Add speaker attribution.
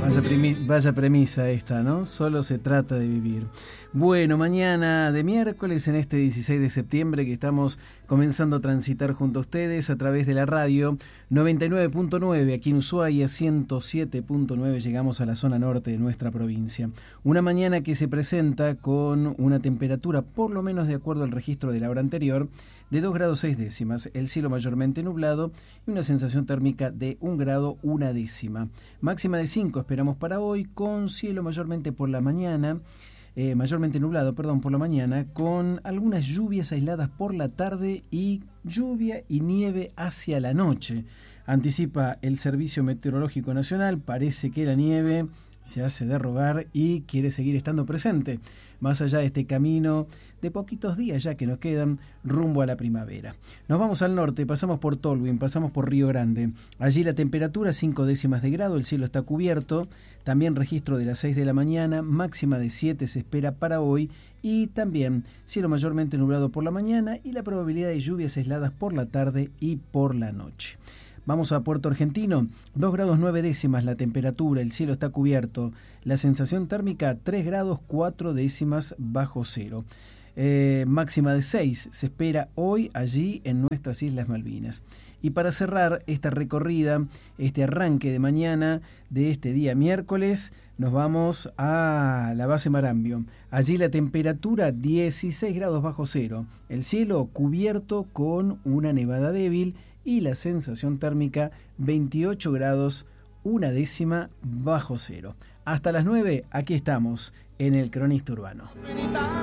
Speaker 1: Vaya premisa esta, ¿no? Solo se trata de vivir. Bueno, mañana de miércoles, en este 16 de septiembre, que estamos comenzando a transitar junto a ustedes a través de la radio 99.9, aquí en Ushuaia, 107.9, llegamos a la zona norte de nuestra provincia. Una mañana que se presenta con una temperatura, por lo menos de acuerdo al registro de la hora anterior, de 2 grados 6 décimas, el cielo mayormente nublado y una sensación térmica de 1 grado 1 décima. Máxima de 5 esperamos para hoy, con cielo mayormente por la mañana, mayormente nublado, por la mañana, con algunas lluvias aisladas por la tarde y lluvia y nieve hacia la noche. Anticipa el Servicio Meteorológico Nacional, parece que la nieve se hace de rogar y quiere seguir estando presente, más allá de este camino de poquitos días ya que nos quedan rumbo a la primavera. Nos vamos al norte, pasamos por Tolwyn, pasamos por Río Grande. Allí la temperatura 5 décimas de grado, el cielo está cubierto, también registro de las 6 de la mañana, máxima de 7 se espera para hoy y también cielo mayormente nublado por la mañana y la probabilidad de lluvias aisladas por la tarde y por la noche. Vamos a Puerto Argentino, 2 grados 9 décimas la temperatura, el cielo está cubierto, la sensación térmica 3 grados 4 décimas bajo cero. Máxima de 6 se espera hoy allí en nuestras Islas Malvinas. Y para cerrar esta recorrida, este arranque de mañana de este día miércoles, nos vamos a la base Marambio. Allí la temperatura 16 grados bajo cero, el cielo cubierto con una nevada débil y la sensación térmica 28 grados 1 décima bajo cero. Hasta las 9, aquí estamos en el Cronista Urbano.